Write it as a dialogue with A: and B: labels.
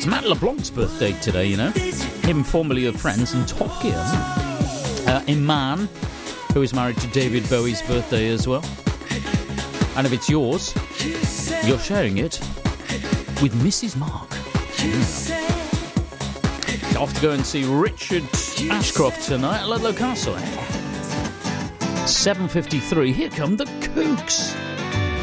A: It's Matt LeBlanc's birthday today, you know. Him formerly of Friends and Top Gear. Iman, who is married to David Bowie's birthday as well. And if it's yours, you're sharing it with Mrs. Mark. Off to go and see Richard Ashcroft tonight at Ludlow Castle. 7:53, here come the Kooks.